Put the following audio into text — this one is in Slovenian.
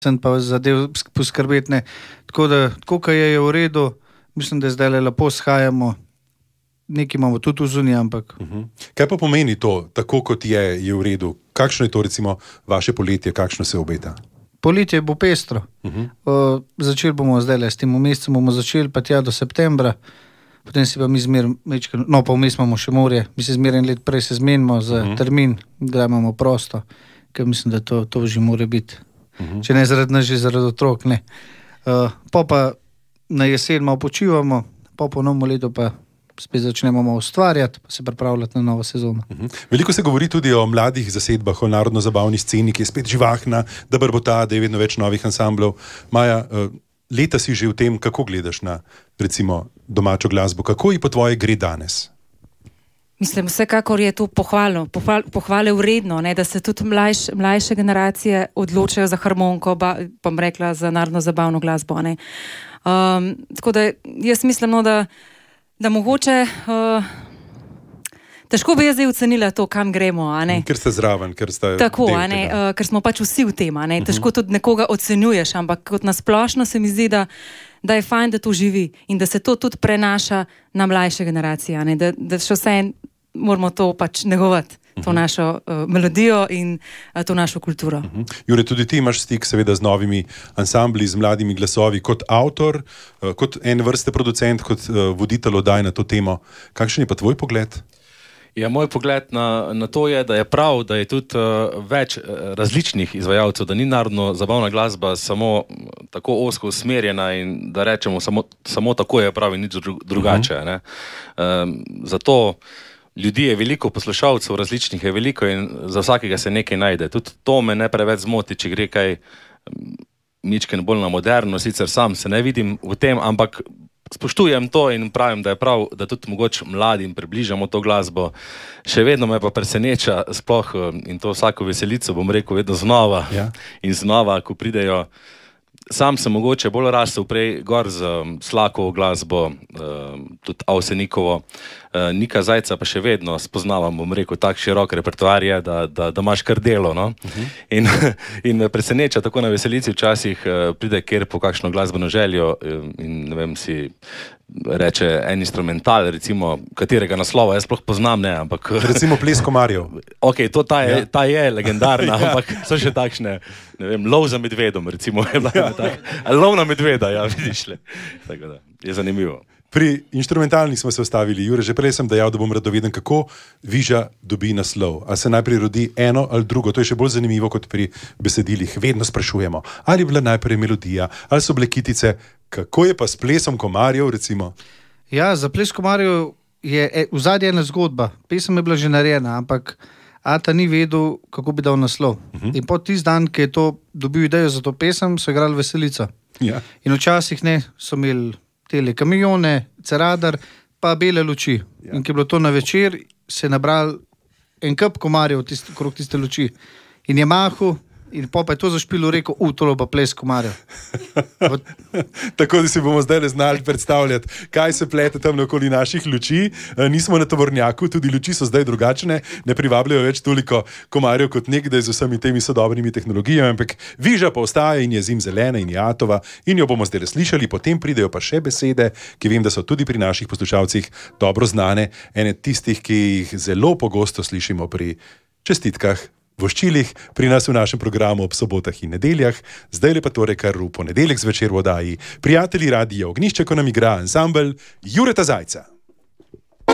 sem pa zadev poskrbeti, ne. Tako da, kot je v redu, mislim, da zdaj lepo shajamo. Nekaj imamo tudi v zuniji, ampak... Kaj pa pomeni to, tako kot je v redu? Kakšno je to, recimo, vaše poletje, kakšno se obeta? Poletje bo pestro. Začeli bomo zdaj s tem mesecem, bomo začeli pa tja do septembra, potem si pa mi pa vmes imamo še morje, mi se zmeraj let prej se zmenimo za termin, da imamo prosto, ker mislim, da to že mora biti. Če ne zaradi nas, že zaradi otrok, ne. Pa na jesen malo počivamo, po novem letu pa spet začnemo ustvarjati, pa se pripravljati na novo sezono. Veliko se govori tudi o mladih zasedbah, o narodno-zabavni sceni, ki je spet živahna, da brbota, da je vedno več novih ansamblov. Maja, leta si že v tem, kako gledaš na, recimo, domačo glasbo, kako ji po tvoje gre danes? Mislim, vsekakor je to pohvale vredno, ne, da se tudi mlajše generacije odločajo za harmoniko, pa bom rekla za narodno-zabavno glasbo. Ne. Tako da jaz mislim, no, da mogoče težko bi jaz zdaj ocenila to, kam gremo. A ne. Ker ste zraven, ker ste tako, a ne, ker smo pač vsi v tem. A ne. Težko tudi nekoga ocenjuješ, ampak kot nasplošno se mi zdi, da je fajn, da to živi in da se to tudi prenaša na mlajše generacije. A ne. Da še vse moramo to pač negovati. To našo melodijo in to našo kulturo. Jure, tudi ti imaš stik seveda z novimi ansambli, z mladimi glasovi, kot avtor, kot en vrste producent, kot voditelj oddaj na to temo. Kakšen je pa tvoj pogled? Ja, moj pogled na to je, da je prav, da je tudi več različnih izvajalcev, da ni narodno-zabavna glasba samo tako ozko usmerjena in da rečemo samo tako je prav in nič drugače. Ne? Zato ljudi je veliko, poslušalcev različnih je veliko in za vsakega se nekaj najde. Tudi to me ne preveč zmoti, če gre kaj mičken bolj na moderno, sicer sam se ne vidim v tem, ampak spoštujem to in pravim, da je prav, da tudi mogoče mladim približamo to glasbo. Še vedno me pa preseneča sploh in to vsako veselico bom rekel vedno znova in znova, ko pridejo. Sam sem mogoče bolj rastel prej gor z Slakovo glasbo, tudi Avsenikovo, Nika Zajca pa še vedno spoznavam, bom rekel, tak širok repertoar je, da imaš kar delo. No? In me preseneča, tako na veselici včasih pride kjer po kakšno glasbeno željo in ne vem, si reče en instrumental, recimo, katerega naslova jaz sploh poznam, ne, ampak... Recimo Ples komarjev. Ok, ta je legendarna, ampak so še takšne, ne vem, Lov za medvedom, recimo, je bila Lov na medveda, ja, vidiš le. Tako da, je zanimivo. Pri inštrumentalnih smo se ustavili. Jure, že prej sem dejal, da bom radoveden, kako Viža dobi naslov. A se najprej rodi eno ali drugo? To je še bolj zanimivo kot pri besedilih. Vedno sprašujemo, ali je bila najprej melodija, ali so bile kitice. Kako je pa s Plesom komarjev, recimo? Ja, za Ples komarjev je v zadnji ena zgodba. Pesem je bila že narejena, ampak Ata ni vedel, kako bi dal naslov. In po tisti dan, ki je to dobil idejo za to pesem, so igrali Veselica. Ja. In včasih so imeli tele kamione, ceradar, pa bele luči. Ja. In ki je bilo to na večer, se je nabral en kup komarjev okrog tiste luči. In je mahal, in pa je to zašpilo, rekel, tolo pa Ples komarjev. Tako da si bomo zdaj znali predstavljati, kaj se plete tam okoli naših luči. Nismo na tovornjaku, tudi luči so zdaj drugačne, ne privabljajo več toliko komarjev kot nekdaj z vsemi temi sodobnimi tehnologijami, ampak Viža pa ostaja in je zimzelena in je Atova in jo bomo zdaj slišali, potem pridejo pa še besede, ki vem, da so tudi pri naših poslušalcih dobro znane, ene tistih, ki jih zelo pogosto slišimo pri čestitkah, voščilih, pri nas v našem programu ob sobotah in nedeljah, zdaj le pa torej kar v ponedeljek zvečer v oddaji Prijatelji radia Ognjišče, ko nam igra ansambel Jureta Zajca.